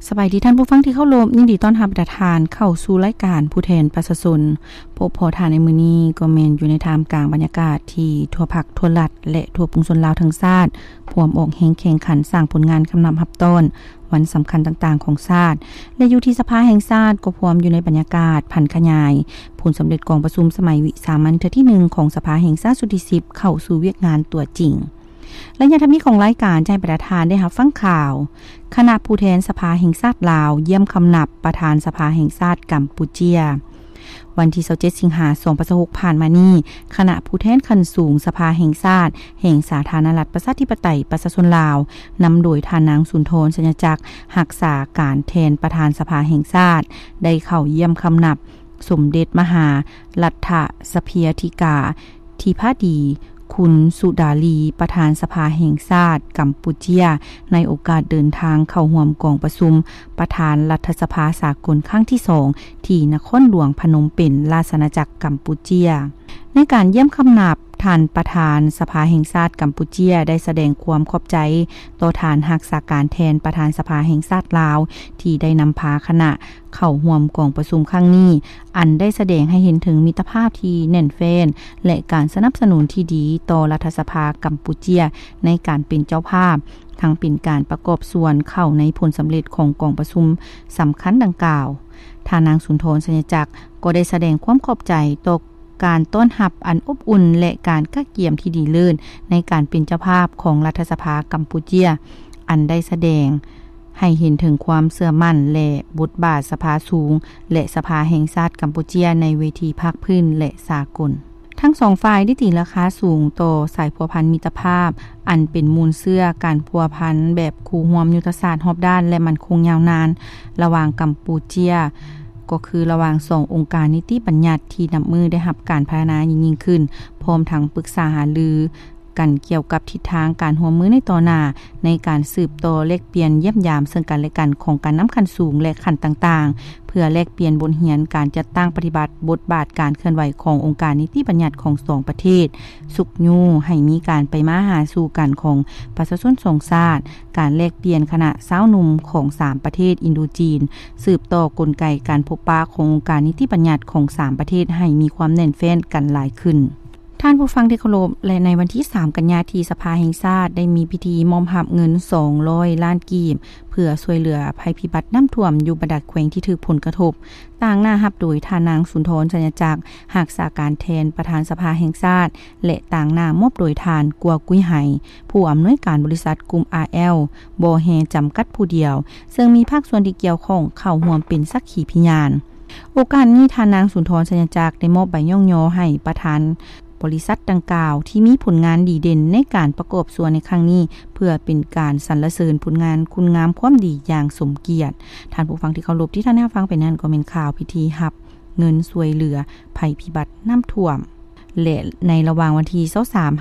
สบายดีท่านผู้ฟังที่เข้ารบยินดีต้อนรับประธานเข้าสู่รายการผู้แทนประชาชนพบพอทานในมื้อนี้ก็แม่นอยู่ในท่ามกลางบรรยากาศที่ทั่วภาคทั่วรัฐและทั่วปวงชนลาวทั้งชาติพร้อมอกแห่งแข่งขันสร้างผลงานคำนำรับต้นวันสำคัญต่างๆของชาติและอยู่ที่สภาแห่งชาติก็พร้อมอยู่ในบรรยากาศพันขยายผลสำเร็จกองประชุมสมัยวิสามัญเทื่อที่1ของสภาแห่งชาติสุดที่10เข้าสู่เวียกงานตัวจริงและยามนี้ของรายการจะให้ประธานได้รับฟังข่าวคณะผู้แทนสภาแห่งชาติลาวเยี่ยมคำนับประธานสภาแห่งชาติกัมพูเชียวันที่27สิงหาคม2026ผ่านมานี้คณะผู้แทนขั้นสูงสภาแห่งชาติแห่งสาธารณรัฐประชาธิปไตยประชาชนลาวนำโดยท่านนางสุนทรสัญจักรรักษาการแทนประธานสภาแห่งชาติได้เข้าเยี่ยมคำนับสมเด็จมหารัฐสภียธิกาธิพาดีคุณสุดาลีประธานสภาแห่งชาติกัมพูเชียในโอกาสเดินทางเข้าร่วมกองประชุมประธานรัฐสภาสากลครั้งที่2ที่นครหลวงพนมเปญราชอาณาจักรกัมพูเชียในการเยี่ยมคำนับท่านประธานสภาแห่งชาติกัมพูเชียได้แสดงความขอบใจต่อท่านรักษาการแทนประธานสภาแห่งชาติลาวที่ได้นำพาคณะเข้าร่วมกองประชุมครั้งนี้อันได้แสดงให้เห็นถึงมิตรภาพที่แน่นแฟ้นและการสนับสนุนที่ดีต่อรัฐสภากัมพูเชียในการเป็นเจ้าภาพทั้งเป็นการประกอบส่วนเข้าในผลสำเร็จของกองประชุมสำคัญดังกล่าวท่านนางสุนทรสัญจักรก็ได้แสดงความขอบใจต่อการต้อนรับอันอบอุ่นและการก้าเกี่ยมที่ดีเลิศในการเป็นเจ้าภาพของรัฐสภากัมพูเชียอันได้แสดงให้เห็นถึงความเชื่อมั่นและบทบาทสภาสูงและสภาแห่งชาติกัมพูเชียในเวทีภาคพื้นและสากลทั้งสองฝ่ายได้ตีราคาสูงต่อสายพัวพันมิตรภาพอันเป็นมูลเชื่อการพัวพันแบบคู่ร่วมยุทธศาสตร์รอบด้านและมั่นคงยาวนานระหว่างกัมพูเชียก็คือระหว่าง2องค์การนิติบัญญัติที่นำมือได้รับการพัฒนายิ่งขึ้นพร้อมทั้งปรึกษาหารือกันเกี่ยวกับทิศทางการร่วมมือในต่อหน้าในการสืบต่อแลกเปลี่ยนเยี่ยมยามซึ่งกันและกันของการนำขั้นสูงและขั้นต่างๆเพื่อแลกเปลี่ยนบทเรียนการจัดตั้งปฏิบัติบทบาทการเคลื่อนไหวขององค์การนิติบัญญัติของ2ประเทศสุขยูให้มีการไปมาหาสู่กันของประชาชน2ชาติการแลกเปลี่ยนคณะสาวหนุ่มของ3ประเทศอินโดจีนสืบต่อกลไกการพบปะขององค์การนิติบัญญัติของ3ประเทศให้มีความแน่นแฟ้นกันหลายขึ้นท่านผู้ฟังที่เคารพและในวันที่3กันยายนที่สภาแห่งชาติได้มีพิธีมอบรับเงิน200ล้านกีบเพื่อช่วยเหลือภัยพิบัติน้ำท่วมอยู่บรรดาแขวงที่ถูกผลกระทบต่างหน้ารับโดยท่านนางสุนทรสัญจักรรักษาการแทนประธานสภาแห่งชาติและต่างหน้ามอบโดยท่านกัวกุ้ยไหผู้อำนวยการบริษัทกลุ่ม RL บอแฮจำกัดผู้เดียวซึ่งมีภาคส่วนที่เกี่ยวข้องเข้าร่วมเป็นสักขีพยานโอกาสนี้ท่านนางสุนทรสัญจักรได้มอบใบย่องยอให้ประธานบริษัทดังกล่าวที่มีผลงานดีเด่นในการประกอบส่วนในครั้งนี้เพื่อเป็นการสรรเสริญผลงานคุณงามความดีอย่างสมเกียรติท่านผู้ฟังที่เคารพที่ท่านได้ฟังไปนั้นก็เป็นข่าวพิธีรับเงินช่วยเหลือภัยพิบัติน้ำท่วมและในระหว่างวันที่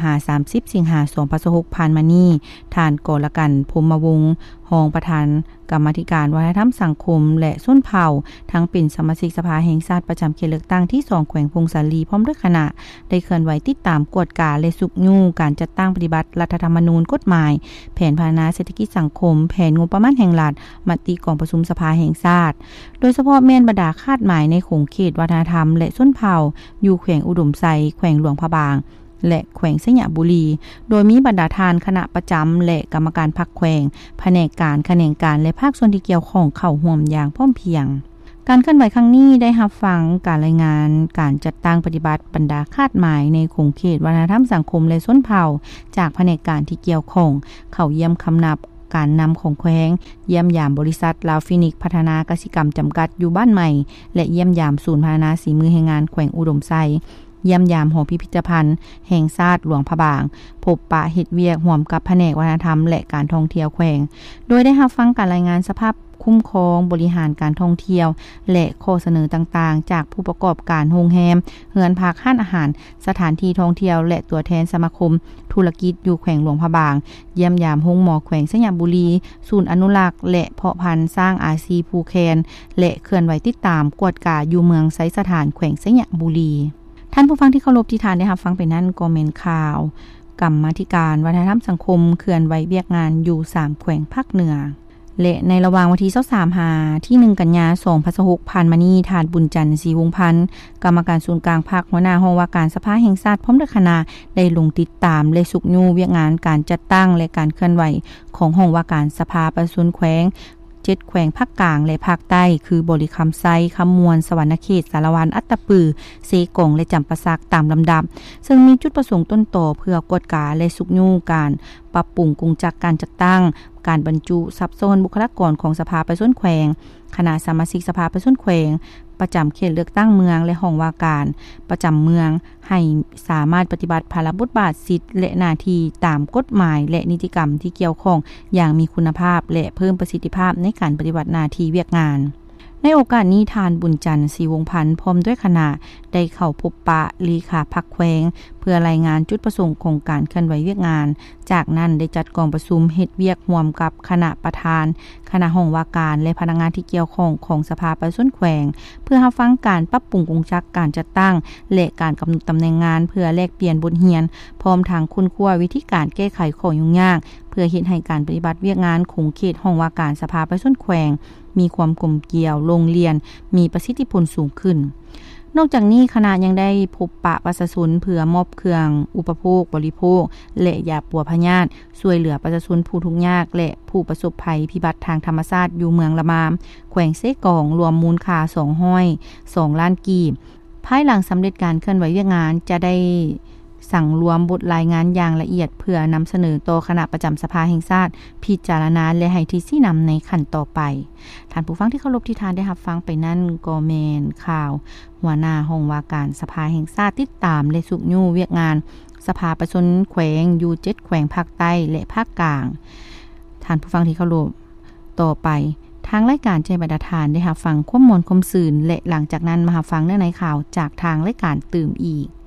23-30 สิงหาคม2026ผ่านมานี้ท่านกรกันพรหมวงศ์รองประธานกรรมาธิการวัฒนธรรมสังคมและชนเผ่าทั้งเป็นสมาชิกสภาแห่งชาติประจำเขตเลือกตั้งที่2แขวงพงศาลีพร้อมด้วยคณะได้เคลื่อนไหวติดตามกวดกาและสุกยูการจัดตั้งปฏิบัติรัฐธรรมนูญกฎหมายแผนพัฒนาเศรษฐกิจสังคมแผนงบประมาณแห่งรัฐมติกองประชุมสภาแห่งชาติโดยเฉพาะแม่นบรรดาคาดหมายในของเขตวัฒนธรรมและชนเผ่าอยู่แขวงอุดมไซแขวงหลวงพระบางและแขวงสยบุรีโดยมีบรรดาทานคณะประจำและกรรมการพรรคแขวงแผนกการแขนงการและภาคส่วนที่เกี่ยวข้องเข้าร่วมอย่างพร้อมเพรียงการเคลื่อนไหวครั้งนี้ได้รับฟังการรายงานการจัดตั้งปฏิบัติบรรดาคาดหมายในของเขตวัฒนธรรมสังคมและชนเผ่าจากแผนกการที่เกี่ยวข้องเข้าเยี่ยมคำนับการนำของแขวงเยี่ยมยามบริษัทลาวฟินิกพัฒนากสิกรรมจำกัดอยู่บ้านใหม่และเยี่ยมยามศูนย์พัฒนาฝีมือแรงงานแขวงอุดมไซเยี่ยมยามหอพิพิธภัณฑ์แห่งชาติหลวงพระบางพบปะเฮ็ดเวียกร่วมกับแผนกวัฒนธรรมและการท่องเที่ยวแขวงโดยได้รับฟังการรายงานสภาพคุ้มครองบริหารการท่องเที่ยวและข้อเสนอต่างๆจากผู้ประกอบการโรงแรมเรือนพักร้านอาหารสถานที่ท่องเที่ยวและตัวแทนสมาคมธุรกิจอยู่แขวงหลวงพระบางเยี่ยมยามโรงหมอแขวงสยบุรีศูนย์อนุรักษ์และเพาะพันธุ์สร้างอาซีภูแคนและเคลื่อนไหวติดตามกวดกาอยู่เมืองไสสถานแขวงสยบุรีท่านผู้ฟังที่เคารพที่ทานได้รับฟังไปนั้นก็แม่นข่าวกรรมาธิการวัฒนธรรมสังคมเคลื่อนไหวเวียกงานอยู่3แขวงภาคเหนือและในระหว่างวันที่23หาที่1กันยายน2026ผ่านมานี้ทานบุญจันทร์ศรีวงศ์พันธ์กรรมการศูนย์กลางภาคหัวหน้าห้องว่าการสภาแห่งชาติพร้อมด้วยคณะได้ลงติดตามและสุกยูเวียกงานการจัดตั้งและการเคลื่อนไหวของห้องว่าการสภาประชาชนแขวง7แขวงภาคกลางและภาคใต้คือบริคำไซคำมวลสวรรณเขตสารวันอัตตปือเซกงและจำปาสักตามลำดับซึ่งมีจุดประสงค์ต้นต่อเพื่อกวดกาและสุกยูการปรับปรุงกงจักการจัดตั้งการบรรจุซับซ้อนบุคลากรของสภาประชาชนแขวงคณะสมาชิกสภาประชาชนแขวงประจำเขตเลือกตั้งเมืองและห้องว่าการประจำเมืองให้สามารถปฏิบัติภาระบทบาทสิทธิและหน้าที่ตามกฎหมายและนิติกรรมที่เกี่ยวข้องอย่างมีคุณภาพและเพิ่มประสิทธิภาพในการปฏิบัติหน้าที่เวียกงานในโอกาสนี้ทานบุญจันทร์ศรีวงศ์พันธ์พร้อมด้วยคณะได้เข้าพบปะเลขาพรรคแขวงเพื่อรายงานจุดประสงค์ของการเคลื่อนไหวเวียกงานจากนั้นได้จัดกองประชุมเฮ็ดเวียกร่วมกับคณะประธานคณะห้องว่าการและพนักงานที่เกี่ยวข้องของสภาประชาชนแขวงเพื่อรับฟังการปรับปรุงกงจักการจัดตั้งและการกำหนดตำแหน่งงานเพื่อแลกเปลี่ยนบทเรียนพร้อมทางค้นคว้าวิธีการแก้ไขข้อยุ่งยากเพื่อเฮ็ดให้การปฏิบัติเวียกงานของเขตห้องว่าการสภาประชาชนแขวงมีความกลมเกลียวโรงเรียนมีประสิทธิผลสูงขึ้นนอกจากนี้คณะยังได้พบปะประชาชนเพื่อมอบเครื่องอุปโภคบริโภคและยาปัวพยาธิช่วยเหลือประชาชนผู้ทุกข์ยากและผู้ประสบภัยพิบัติทางธรรมชาติอยู่เมืองละมามแขวงเซกองรวมมูลค่า200 ล้านกีบภายหลังสำเร็จการเคลื่อนไหวเวียกงานจะได้สั่งรวมบทรายงานอย่างละเอียดเพื่อนำเสนอต่อคณะประจำสภาแห่งชาติพิจารณาและให้ที่ชี้นำในขั้นต่อไปท่านผู้ฟังที่เคารพที่ทานได้รับฟังไปนั่นก็แม่นข่าวหัวหน้าห้องว่าการสภาแห่งชาติติดตามและสุกยูเวียกงานสภาประชาชนแขวงอยู่7แขวงภาคใต้และภาคกลางท่านผู้ฟังที่เคารพต่อไปทางรายการใจบรรดาทานได้รับฟังข้อมูลคมสื่นและหลังจากนั้นมารับฟังเนื้อในข่าวจากทางรายการตื่มอีก